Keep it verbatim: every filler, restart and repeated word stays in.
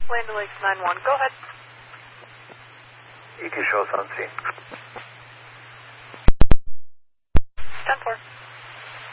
Land O'Lakes nine one, go ahead. E Q shows on scene.